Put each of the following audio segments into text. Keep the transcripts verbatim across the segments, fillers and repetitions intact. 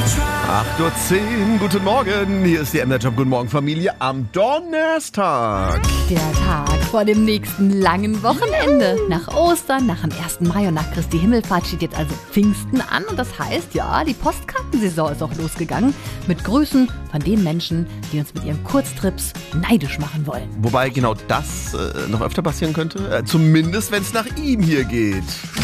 acht Uhr zehn, guten Morgen. Hier ist die M D Job Guten Morgen Familie am Donnerstag. Der Tag vor dem nächsten langen Wochenende. Nach Ostern, nach dem ersten Mai und nach Christi Himmelfahrt steht jetzt also Pfingsten an. Und das heißt, ja, die Postkartensaison ist auch losgegangen. Mit Grüßen von den Menschen, die uns mit ihren Kurztrips neidisch machen wollen. Wobei genau das äh, noch öfter passieren könnte. Äh, zumindest, wenn es nach ihm hier geht.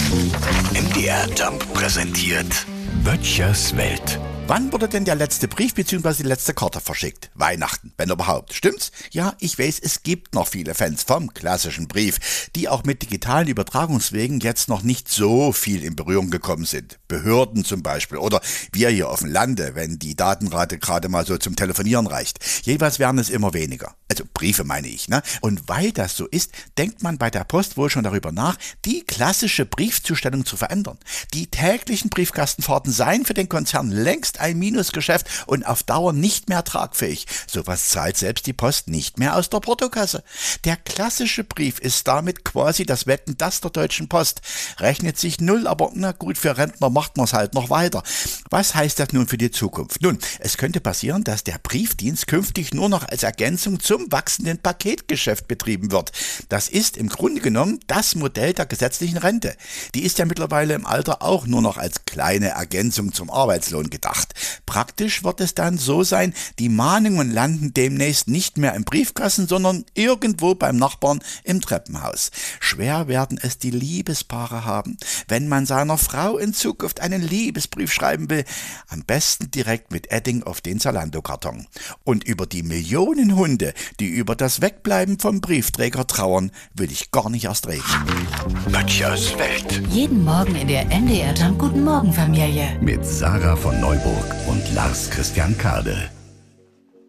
M D R Jump präsentiert Böttchers Welt. Wann wurde denn der letzte Brief bzw. die letzte Karte verschickt? Weihnachten, wenn überhaupt. Stimmt's? Ja, ich weiß, es gibt noch viele Fans vom klassischen Brief, die auch mit digitalen Übertragungswegen jetzt noch nicht so viel in Berührung gekommen sind. Behörden zum Beispiel oder wir hier auf dem Lande, wenn die Datenrate gerade mal so zum Telefonieren reicht. Jeweils werden es immer weniger. Also Briefe meine ich, ne? Und weil das so ist, denkt man bei der Post wohl schon darüber nach, die klassische Briefzustellung zu verändern. Die täglichen Briefkastenfahrten seien für den Konzern längst ein Minusgeschäft und auf Dauer nicht mehr tragfähig. Sowas zahlt selbst die Post nicht mehr aus der Portokasse. Der klassische Brief ist damit quasi das Wetten, das der Deutschen Post. Rechnet sich null, aber na gut, für Rentner macht man es halt noch weiter. Was heißt das nun für die Zukunft? Nun, es könnte passieren, dass der Briefdienst künftig nur noch als Ergänzung zum wachsenden Paketgeschäft betrieben wird. Das ist im Grunde genommen das Modell der gesetzlichen Rente. Die ist ja mittlerweile im Alter auch nur noch als kleine Ergänzung zum Arbeitslohn gedacht. Praktisch wird es dann so sein, die Mahnungen landen demnächst nicht mehr im Briefkasten, sondern irgendwo beim Nachbarn im Treppenhaus. Schwer werden es die Liebespaare haben, wenn man seiner Frau in Zukunft einen Liebesbrief schreiben will. Am besten direkt mit Edding auf den Zalando-Karton. Und über die Millionen Hunde, die über das Wegbleiben vom Briefträger trauern, will ich gar nicht erst reden. Böttchers Welt. Jeden Morgen in der M D R Jump Guten Morgen Familie. Mit Sarah von Neuburg und Lars Christian Kade.